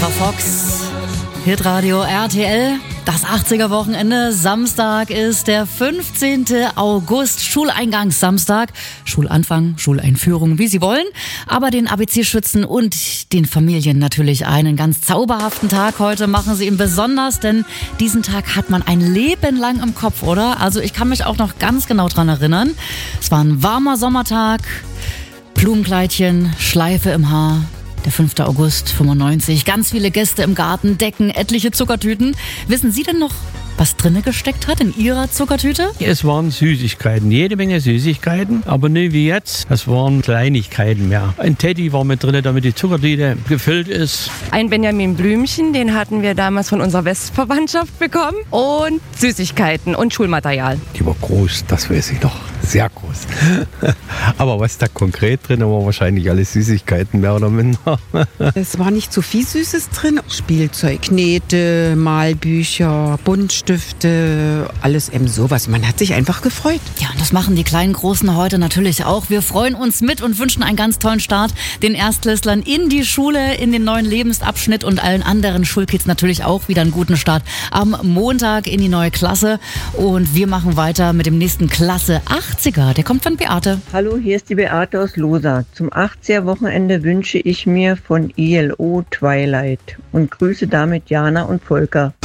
Barbara Fox, Hitradio RTL. Das 80er-Wochenende. Samstag ist der 15. August, Schuleingangssamstag. Schulanfang, Schuleinführung, wie Sie wollen. Aber den ABC-Schützen und den Familien natürlich einen ganz zauberhaften Tag heute machen Sie ihm besonders, denn diesen Tag hat man ein Leben lang im Kopf, oder? Also ich kann mich auch noch ganz genau dran erinnern. Es war ein warmer Sommertag, Blumenkleidchen, Schleife im Haar. Der 5. August 95, ganz viele Gäste im Garten, Decken, etliche Zuckertüten. Wissen Sie denn noch, was drinne gesteckt hat in Ihrer Zuckertüte? Es waren Süßigkeiten, jede Menge Süßigkeiten, aber nicht wie jetzt. Es waren Kleinigkeiten mehr. Ein Teddy war mit drin, damit die Zuckertüte gefüllt ist. Ein Benjamin Blümchen, den hatten wir damals von unserer Westverwandtschaft bekommen. Und Süßigkeiten und Schulmaterial. Die war groß, das weiß ich noch. Sehr groß. Aber was da konkret drin war, wahrscheinlich alles Süßigkeiten, mehr oder minder. Es war nicht so viel Süßes drin. Spielzeug, Knete, Malbücher, Buntstifte, alles eben sowas. Man hat sich einfach gefreut. Ja, und das machen die kleinen Großen heute natürlich auch. Wir freuen uns mit und wünschen einen ganz tollen Start den Erstklässlern in die Schule, in den neuen Lebensabschnitt und allen anderen Schulkids natürlich auch wieder einen guten Start am Montag in die neue Klasse. Und wir machen weiter mit dem nächsten Klasse 80er. Der kommt von Beate. Hallo, hier ist die Beate aus Losa. Zum 80er-Wochenende wünsche ich mir von ILO Twilight und grüße damit Jana und Volker.